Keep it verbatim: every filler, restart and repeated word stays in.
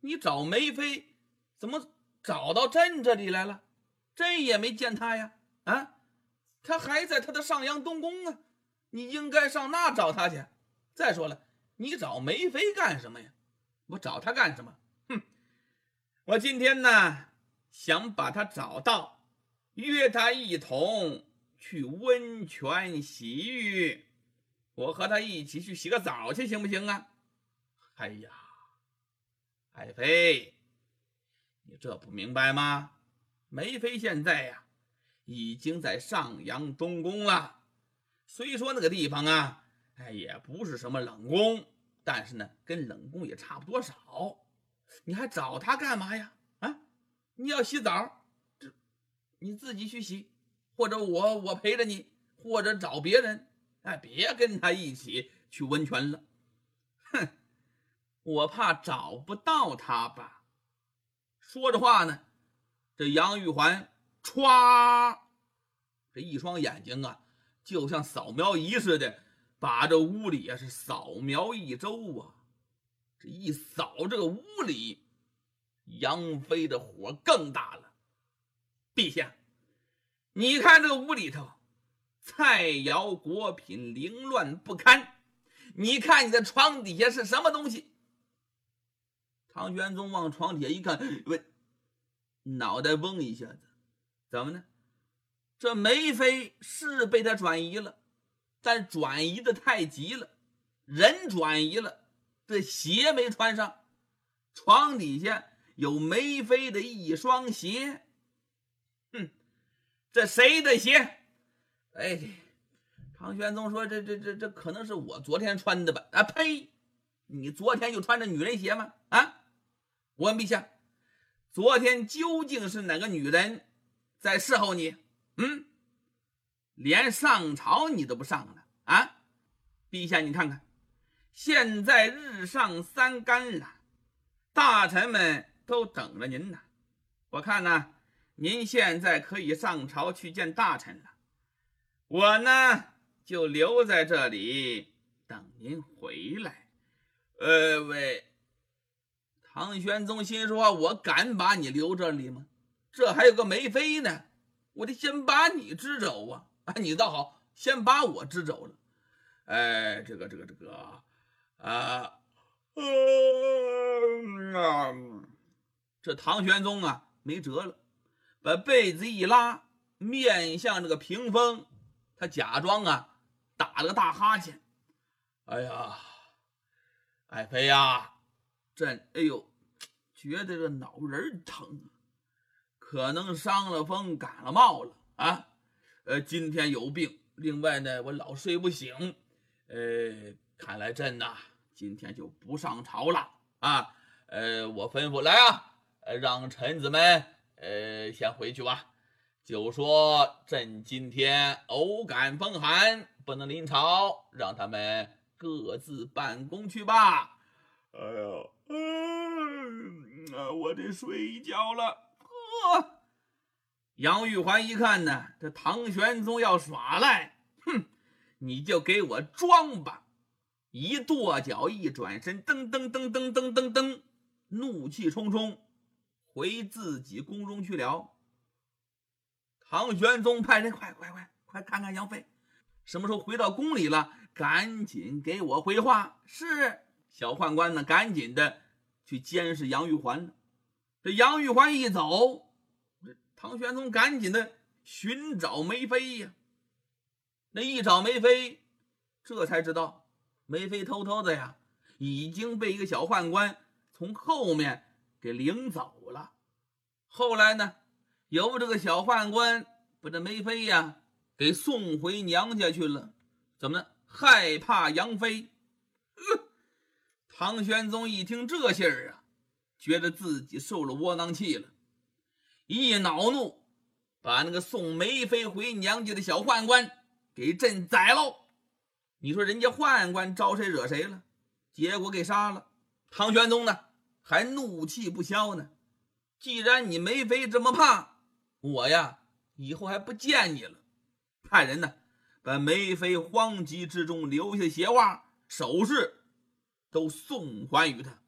你找梅妃，怎么找到朕这里来了？朕也没见他呀，啊，他还在他的上阳东宫啊，你应该上那找他去。再说了，你找梅妃干什么呀？我找他干什么？哼，我今天呢，想把他找到，约他一同去温泉洗浴，我和他一起去洗个澡去，行不行啊？哎呀，爱妃，你这不明白吗？梅妃现在呀，已经在上阳东宫了。虽说那个地方啊，哎，也不是什么冷宫，但是呢，跟冷宫也差不多少。你还找他干嘛呀？啊，你要洗澡，这你自己去洗，或者我我陪着你，或者找别人，哎，别跟他一起去温泉了。哼，我怕找不到他吧。说着话呢，这杨玉环歘，这一双眼睛啊，就像扫描仪似的，把这屋里啊是扫描一周啊。这一扫这个屋里，杨妃的火更大了。陛下，你看这个屋里头，菜肴果品凌乱不堪，你看你的床底下是什么东西？唐玄宗往床底下一看，喂，脑袋嗡一下子，怎么呢？这梅妃是被他转移了，但转移的太急了，人转移了，这鞋没穿上，床底下有梅妃的一双鞋。哼，这谁的鞋？哎，唐玄宗说：“这这这这可能是我昨天穿的吧？”啊呸！你昨天就穿着女人鞋吗？啊！我问陛下，昨天究竟是哪个女人在侍候你？嗯，连上朝你都不上了啊！陛下，你看看，现在日上三竿了，大臣们都等着您呢。我看呢，您现在可以上朝去见大臣了。我呢，就留在这里等您回来。呃，喂。唐玄宗心说：“我敢把你留这里吗？这还有个梅妃呢，我得先把你支走啊！啊，你倒好，先把我支走了。哎，这个这个这个啊，嗯啊，这唐玄宗啊没辙了，把被子一拉，面向这个屏风，他假装啊打了个大哈欠。哎呀，爱妃呀！”朕哎呦，觉得这脑仁疼啊，可能伤了风感了冒了啊。呃，今天有病，另外呢，我老睡不醒。呃，看来朕呐，今天就不上朝了啊。呃，我吩咐来啊，让臣子们呃先回去吧。就说朕今天偶感风寒，不能临朝，让他们各自办公去吧。哎呀，嗯，我得睡一觉了。呵，杨玉环一看呢，这唐玄宗要耍赖，哼，你就给我装吧！一跺脚，一转身，噔噔噔噔噔噔噔，怒气冲冲回自己宫中去了。唐玄宗派人快快快快看看杨妃，什么时候回到宫里了？赶紧给我回话。是。小宦官呢，赶紧的去监视杨玉环了。这杨玉环一走，唐玄宗赶紧的寻找梅妃呀。那一找梅妃，这才知道梅妃偷偷的呀，已经被一个小宦官从后面给领走了。后来呢，由这个小宦官把这梅妃呀给送回娘家去了。怎么呢？害怕杨妃。呃唐玄宗一听这信儿啊，觉得自己受了窝囊气了，一恼怒，把那个送梅妃回娘家的小宦官给朕宰喽。你说人家宦官招谁惹谁了？结果给杀了。唐玄宗呢，还怒气不消呢。既然你梅妃这么怕我呀，以后还不见你了。派人呢，把梅妃荒疾之中留下鞋袜、首饰都送还于他。